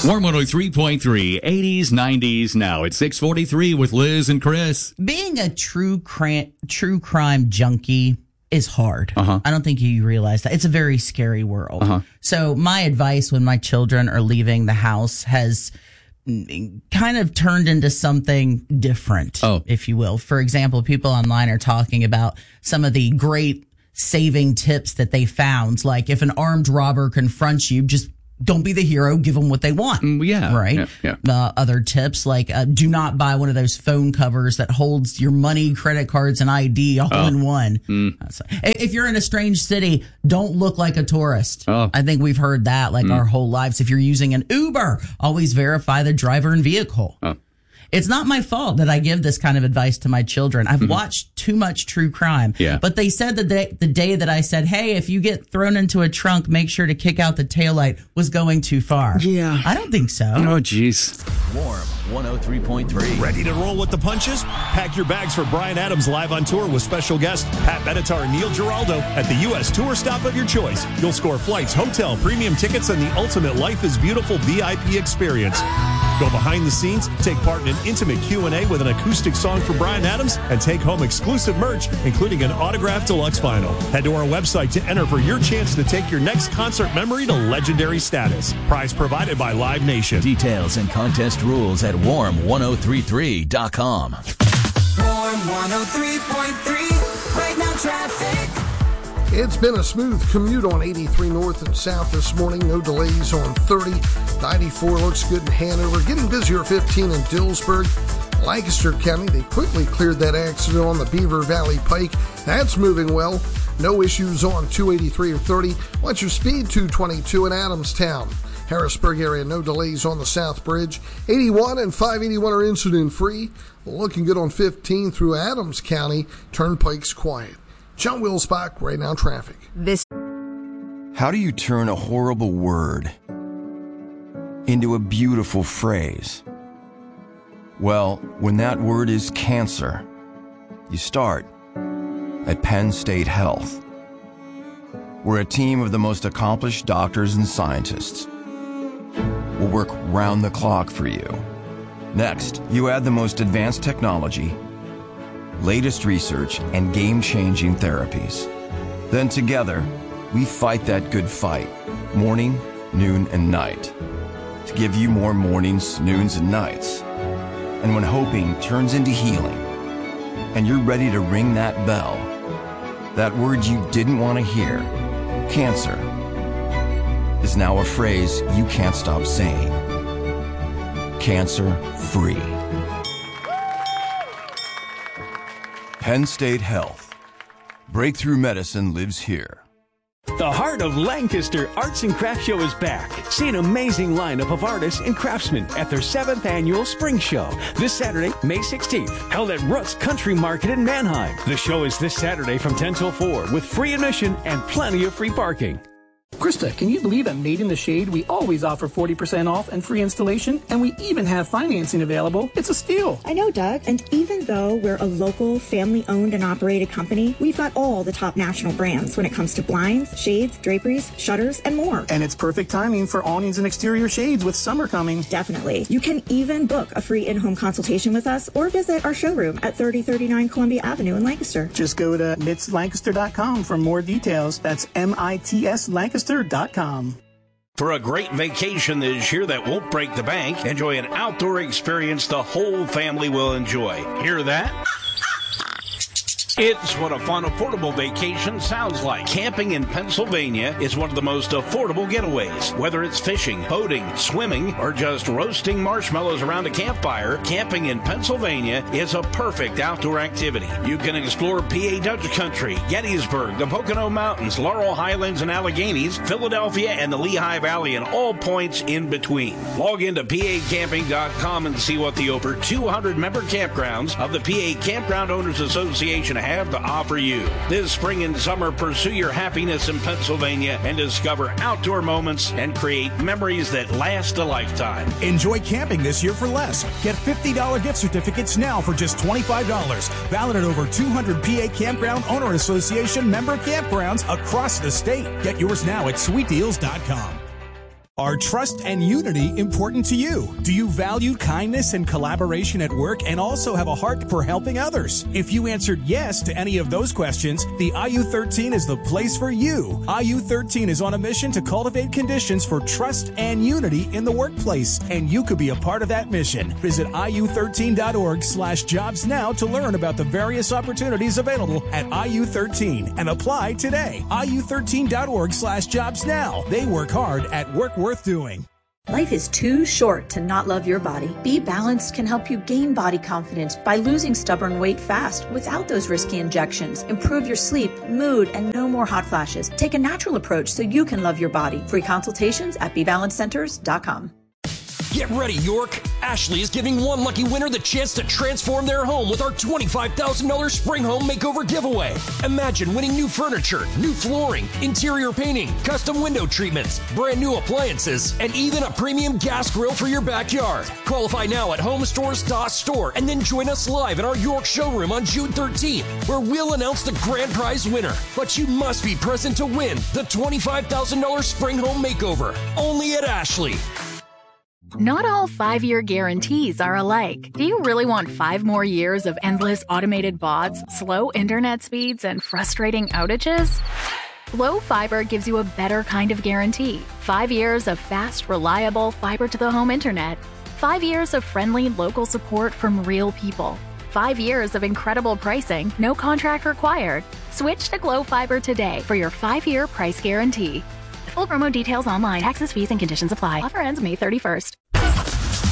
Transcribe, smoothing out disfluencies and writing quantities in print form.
Warm 103.3, 80s, 90s. Now it's 6:43 with Liz and Chris. Being a true crime junkie is hard. I don't think you realize that. It's a very scary world. So my advice when my children are leaving the house has kind of turned into something different, if you will. For example, people online are talking about some of the great saving tips that they found. Like if an armed robber confronts you, just don't be the hero, give them what they want. Right? Yeah. Other tips like do not buy one of those phone covers that holds your money, credit cards, and ID all in one. If you're in a strange city, don't look like a tourist. I think we've heard that like our whole lives. If you're using an Uber, always verify the driver and vehicle. It's not my fault that I give this kind of advice to my children. I've watched too much true crime. But they said that the day that I said, hey, if you get thrown into a trunk, make sure to kick out the taillight was going too far. I don't think so. Oh, geez. Warm 103.3. Ready to roll with the punches? Pack your bags for Bryan Adams live on tour with special guests Pat Benatar and Neil Giraldo at the U.S. tour stop of your choice. You'll score flights, hotel, premium tickets, and the ultimate Life is Beautiful VIP experience. Go behind the scenes, take part in an intimate Q&A with an acoustic song for Bryan Adams, and take home exclusive merch, including an autographed deluxe vinyl. Head to our website to enter for your chance to take your next concert memory to legendary status. Prize provided by Live Nation. Details and contest rules at warm1033.com. Warm 103.3, right now traffic. It's been a smooth commute on 83 North and South this morning. No delays on 30. 94 looks good in Hanover. Getting busier 15 in Dillsburg. Lancaster County, they quickly cleared that accident on the Beaver Valley Pike. That's moving well. No issues on 283 or 30. Watch your speed 222 in Adamstown. Harrisburg area, no delays on the South Bridge. 81 and 581 are incident-free. Looking good on 15 through Adams County. Turnpike's quiet. John Wilsbach, right now traffic. How do you turn a horrible word into a beautiful phrase? Well, when that word is cancer, you start at Penn State Health. We're a team of the most accomplished doctors and scientists. We'll work round the clock for you. Next, you add the most advanced technology, latest research, and game-changing therapies. Then together, we fight that good fight, morning, noon, and night, to give you more mornings, noons, and nights. And when hoping turns into healing, and you're ready to ring that bell, that word you didn't want to hear, cancer, is now a phrase you can't stop saying. Cancer-free. Penn State Health. Breakthrough medicine lives here. The Heart of Lancaster Arts and Crafts Show is back. See an amazing lineup of artists and craftsmen at their 7th annual Spring Show this Saturday, May 16th, held at Rutt's Country Market in Manheim. The show is this Saturday from 10 till 4 with free admission and plenty of free parking. Krista, can you believe at Made in the Shade we always offer 40% off and free installation, and we even have financing available? It's a steal. I know, Doug, and even though we're a local, family-owned and operated company, we've got all the top national brands when it comes to blinds, shades, draperies, shutters, and more. And it's perfect timing for awnings and exterior shades with summer coming. Definitely. You can even book a free in-home consultation with us or visit our showroom at 3039 Columbia Avenue in Lancaster. Just go to mitslancaster.com for more details. That's MITS Lancaster.com. For a great vacation this year that won't break the bank, enjoy an outdoor experience the whole family will enjoy. Hear that? It's what a fun, affordable vacation sounds like. Camping in Pennsylvania is one of the most affordable getaways. Whether it's fishing, boating, swimming, or just roasting marshmallows around a campfire, camping in Pennsylvania is a perfect outdoor activity. You can explore PA Dutch Country, Gettysburg, the Pocono Mountains, Laurel Highlands and Alleghenies, Philadelphia, and the Lehigh Valley, and all points in between. Log into PAcamping.com and see what the over 200 member campgrounds of the PA Campground Owners Association have to offer you. This spring and summer, pursue your happiness in Pennsylvania and discover outdoor moments and create memories that last a lifetime. Enjoy camping this year for less. Get $50 gift certificates now for just $25. Valid at over 200 PA Campground Owner Association member campgrounds across the state. Get yours now at sweetdeals.com. Are trust and unity important to you? Do you value kindness and collaboration at work and also have a heart for helping others? If you answered yes to any of those questions, the IU13 is the place for you. IU13 is on a mission to cultivate conditions for trust and unity in the workplace, and you could be a part of that mission. Visit iu13.org/jobs now to learn about the various opportunities available at IU13 and apply today. iu13.org/jobs now. They work hard at work worth doing. Life is too short to not love your body. Be Balanced can help you gain body confidence by losing stubborn weight fast without those risky injections. Improve your sleep, mood, and no more hot flashes. Take a natural approach so you can love your body. Free consultations at BeBalancedCenters.com. Get ready, York! Ashley is giving one lucky winner the chance to transform their home with our $25,000 Spring Home Makeover giveaway. Imagine winning new furniture, new flooring, interior painting, custom window treatments, brand new appliances, and even a premium gas grill for your backyard. Qualify now at homestores.store and then join us live in our York showroom on June 13th, where we'll announce the grand prize winner. But you must be present to win the $25,000 Spring Home Makeover, only at Ashley. Not all 5-year guarantees are alike. Do you really want 5 more years of endless automated bots, slow internet speeds, and frustrating outages? Glo Fiber gives you a better kind of guarantee. 5 years of fast, reliable fiber-to-the-home internet. 5 years of friendly local support from real people. 5 years of incredible pricing, no contract required. Switch to Glo Fiber today for your 5-year price guarantee. Full promo details online. Taxes, fees, and conditions apply. Offer ends May 31st.